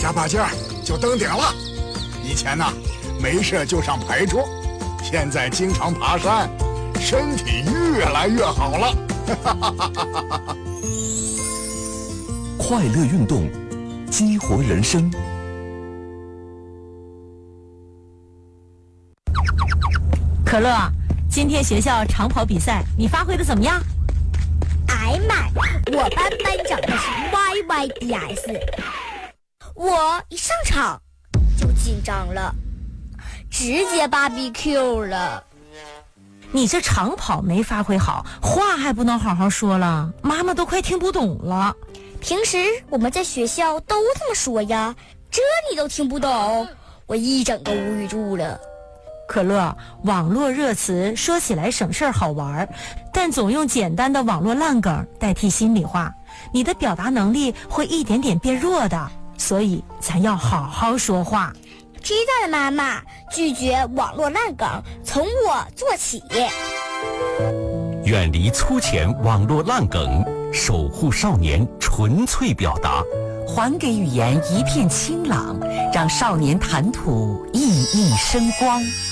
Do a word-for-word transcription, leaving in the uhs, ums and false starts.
加把劲儿就登顶了。以前呢，没事就上牌桌，现在经常爬山，身体越来越好了。 快乐运动，激活人生。 可乐，今天学校长跑比赛你发挥的怎么样？ 哎妈，我班班长的是 Y Y D S， 我一上场就紧张了，直接 B B Q 了。 你这长跑没发挥好，话还不能好好说了，妈妈都快听不懂了。 平时我们在学校都这么说呀，这你都听不懂，我一整个无语住了。 可乐，网络热词说起来省事儿好玩，但总用简单的网络烂梗代替心里话，你的表达能力会一点点变弱的，所以咱要好好说话。 知道了，妈妈，拒绝网络烂梗，从我做起。 远离粗浅网络烂梗，守护少年纯粹表达， 还给语言一片清朗，让少年谈吐熠熠生光。